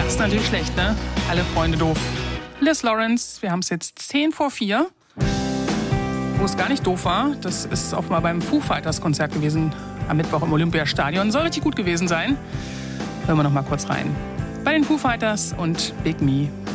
Ist natürlich schlecht, ne? Alle Freunde doof. Liz Lawrence, wir haben es jetzt 4:10. Wo es gar nicht doof war, das ist auch mal beim Foo Fighters Konzert gewesen. Am Mittwoch im Olympiastadion. Soll richtig gut gewesen sein. Hören wir noch mal kurz rein. Bei den Foo Fighters und Big Me.